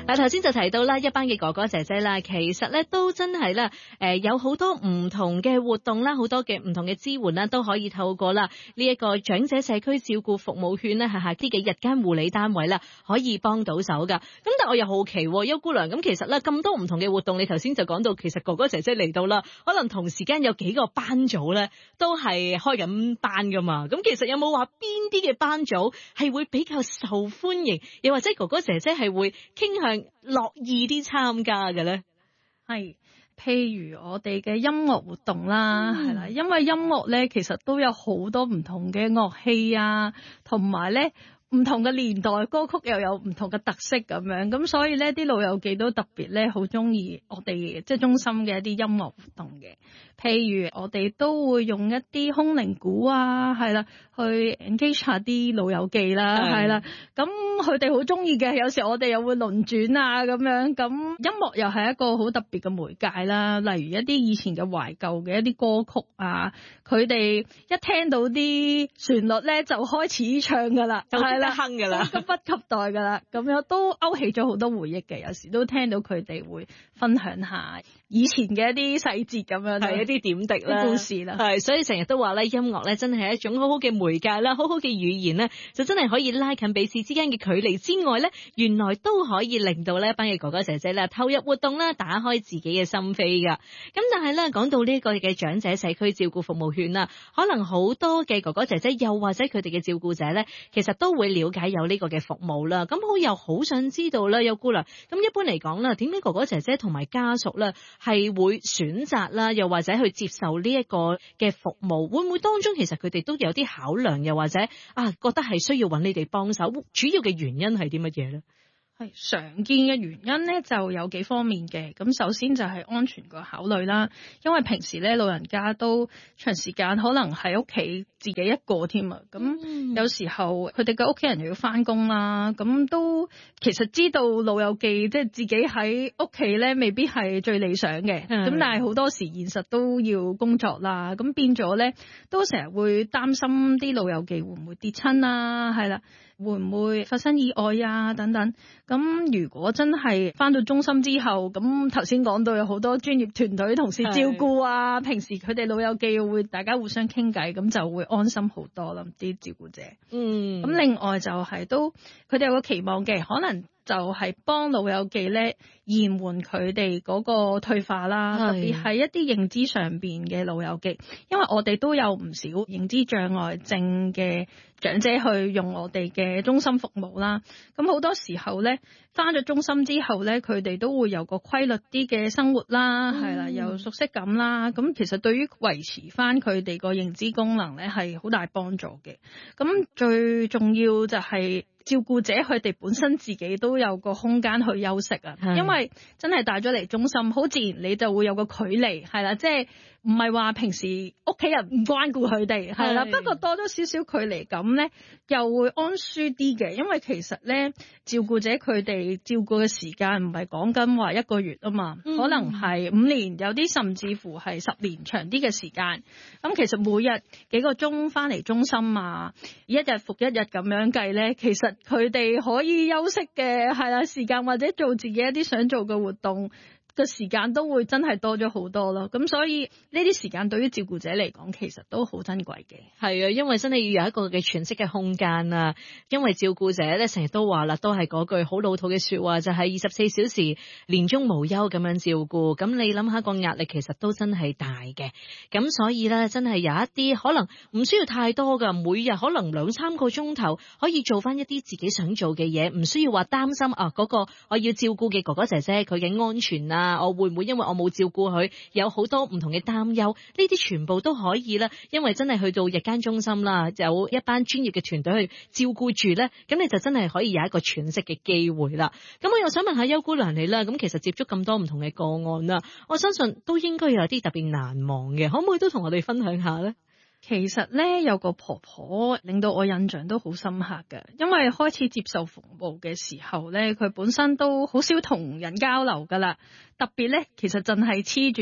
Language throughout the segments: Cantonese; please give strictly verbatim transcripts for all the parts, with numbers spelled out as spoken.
嗱，頭先就提到啦，一班嘅哥哥姐姐啦，其實咧都真係啦，誒有好多唔同嘅活動啦，好多嘅唔同嘅支援啦，都可以透過啦呢一個長者社區照顧服務券咧，係係啲嘅日間護理單位啦，可以幫到手噶。咁但我又好奇，邱姑娘，咁其實咧咁多唔同嘅活動，你頭先就講到，其實哥哥姐姐嚟到啦，可能同時間有幾個班組咧，都係開緊班噶嘛。咁其實有冇話邊啲嘅班組係會比較受歡迎，又或者哥哥姐姐係會傾向樂意啲參加嘅咧？ 係，譬如我哋嘅音樂活動啦，係啦、 嗯， 因為音樂咧其實都有好多唔同嘅樂器啊，同埋咧唔同嘅年代歌曲又有唔同嘅特色咁樣，咁所以咧啲老友記都特別咧好中意我哋即係中心嘅一啲音樂活動嘅。譬如我哋都會用一啲空靈鼓啊，係啦，去 engage 下啲老友記啦，係啦，咁佢哋好中意嘅。有時我哋又會輪轉啊咁樣，咁音樂又係一個好特別嘅媒介啦。例如一啲以前嘅懷舊嘅一啲歌曲啊，佢哋一聽到啲旋律咧就開始唱噶啦，係啦， 哼噶啦， 急不及待噶啦，咁樣都勾起咗好多回憶嘅。有時都聽到佢哋會分享下以前嘅一啲細節咁樣， 係一啲點滴啦， 故事啦， 係，所以成日都話咧，音樂咧真係一種好好嘅媒介啦，好好嘅語言咧，就真係可以拉近彼此之間嘅距離之外咧，原來都可以令到呢一班嘅哥哥姐姐咧投入活動啦，打開自己嘅心扉噶。咁但係咧講到呢個嘅長者社區照顧服務券啦，可能好多嘅哥哥姐姐又或者佢哋嘅照顧者咧，其實都會了解有呢個嘅服務啦。咁好又好想知道啦，邱姑娘，咁一般嚟講啦，點解哥哥姐姐同埋家屬咧係會選擇啦，又或者去接受呢一個嘅服務，會唔會當中其實佢哋都有啲考量，又或者啊覺得係需要揾你哋幫手，主要嘅原因係啲乜嘢咧？ 係常見嘅原因咧就有幾方面嘅。咁首先就係安全個考慮啦，因為平時咧老人家都長時間可能喺屋企自己一個添啊，咁有時候佢哋嘅屋企人又要翻工啦，咁都其實知道老友記即係自己喺屋企咧未必係最理想嘅，咁、嗯、但係好多時現實都要工作啦，咁變咗咧都成日會擔心啲老友記會唔會跌親啊，係啦，會唔會發生意外啊等等。咁如果真係翻到中心之後，咁頭先講到有好多專業團隊同事照顧啊，平時佢哋老友記會大家互相傾偈，咁就會安心好多啦啲照顧者。嗯，咁另外就係都佢哋有個期望嘅，可能就係幫老友記咧延緩佢哋嗰個退化啦，特別係一啲認知上邊嘅老友記，因為我哋都有唔少認知障礙症嘅長者去用我哋嘅中心服務啦。咁好多時候咧返咗中心之後咧，佢哋都會有個規律啲嘅生活啦，係啦、嗯，有熟悉感啦。咁其實對於維持返佢哋個認知功能咧係好大幫助嘅。咁最重要就係照顧者佢哋本身自己都有個空間去休息啊，因為真係帶咗嚟中心，好自然你就會有個距離，係啦，即係唔係話平時屋企人唔關顧佢哋，係啦，不過多咗少少距離感咧，又會安舒啲嘅，因為其實咧照顧者佢哋照顧嘅時間唔係講緊話一個月啊嘛，嗯、可能係五年，有啲甚至乎係十年長啲嘅時間。咁其實每日幾個鐘翻嚟中心啊，一日復一日咁樣計咧，其實佢哋可以休息嘅係啦時間，或者做自己一啲想做嘅活動嘅時間都會真係多咗好多咯。咁所以呢啲時間對於照顧者嚟講其實都好珍貴嘅。係啊，因為真係要有一個嘅喘息嘅空間啊。因為照顧者咧成日都話啦，都係嗰句好老土嘅說話，就係二十四小時年中無休咁樣照顧。咁你諗下個壓力其實都真係大嘅。咁所以咧真係有一啲可能唔需要太多噶，每日可能兩三個鐘頭可以做翻一啲自己想做嘅嘢，唔需要話擔心啊嗰個我要照顧嘅哥哥姐姐佢嘅安全啊。我會唔會因為我冇照顧佢有好多唔同嘅擔憂，呢啲全部都可以啦，因為真係去到日間中心啦，有一班專業嘅團隊去照顧住咧，咁你就真係可以有一個喘息嘅機會啦。咁我又想問下邱姑娘你啦，咁其實接觸咁多唔同嘅個案啦，我相信都應該有啲特別難忘嘅，可唔可以都同我哋分享下咧？ 其實咧有個婆婆令到我印象都好深刻嘅，因為開始接受服務嘅時候咧，佢本身都好少同人交流噶啦，特別咧其實真係黐住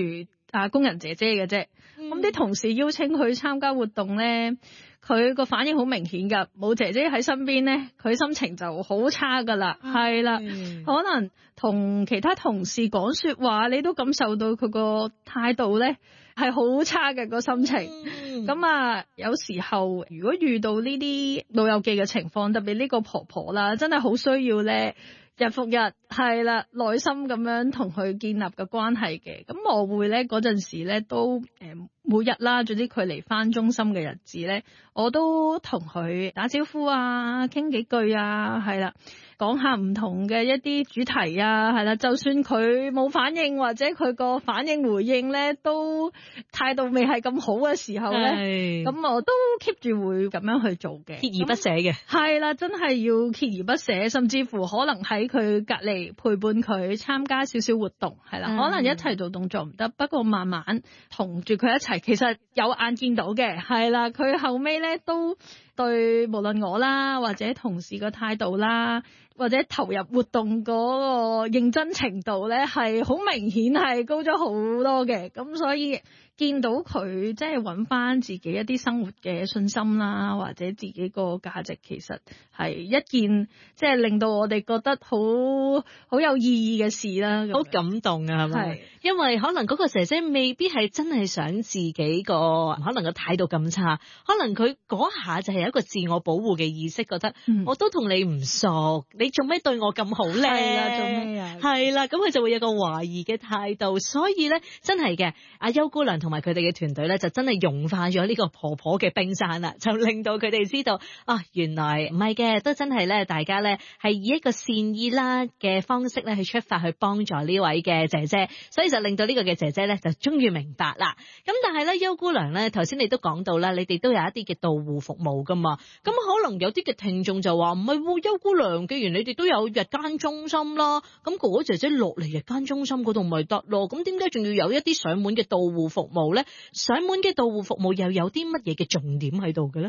啊工人姐姐嘅啫。咁啲、嗯、同事邀請佢參加活動咧，佢個反應好明顯㗎，冇姐姐喺身邊咧，佢心情就好差㗎啦。係啦、嗯，可能同其他同事講說話，你都感受到佢個態度咧係好差嘅個心情。咁、嗯、啊，有時候如果遇到呢啲老友記嘅情況，特別呢個婆婆啦，真係好需要咧。日復日係啦，耐心咁樣同佢建立嘅關係嘅，咁我會咧嗰陣時咧都誒、呃、每日啦，總之佢嚟返中心嘅日子咧，我都同佢打招呼啊，傾幾句啊，係啦，講下唔同嘅一啲主題啊，係啦，就算佢冇反應或者佢個反應回應咧都態度未係咁好嘅時候咧，咁是我都 keep 住會咁樣去做嘅，鍥而不捨嘅，係啦，真係要鍥而不捨，甚至乎可能喺佢隔離陪伴佢參加少少活動，係啦，嗯、可能一齊做動作唔得，不過慢慢同住佢一齊，其實有眼見到嘅，係啦，佢後尾咧都對無論我啦或者同事個態度啦，或者投入活動嗰個認真程度咧，係好明顯係高咗好多嘅，咁所以見到佢即係揾翻自己一啲生活嘅信心啦，或者自己個價值，其實係一件即係令到我哋覺得好好有意義嘅事啦。 好感動啊，係咪？是因為可能嗰個姐姐未必係真係想自己個可能個態度咁差，可能佢嗰下就係有一個自我保護嘅意識，覺得、嗯、我都同你唔熟，你做咩對我咁好咧？係啦，做咩啊？係啦，咁佢就會有個懷疑嘅態度，所以咧真係嘅，阿邱姑娘同埋佢哋嘅團隊咧，就真係融化咗呢個婆婆嘅冰山啦，就令到佢哋知道啊，原來唔係嘅，都真係咧，大家咧係以一個善意啦嘅方式咧去出發去幫助呢位嘅姐姐，所以就令到呢個嘅姐姐咧就終於明白啦。咁但係咧，邱姑娘咧，頭先你都講到啦，你哋都有一啲嘅到戶服務噶嘛，咁可能有啲嘅聽眾就話唔係，邱姑娘既然你哋都有日間中心啦，咁哥哥姐姐落嚟日間中心嗰度咪得咯，咁點解仲要有一啲上門嘅到戶服務咧？上門嘅到戶服務又有啲乜嘢嘅重點喺度嘅咧？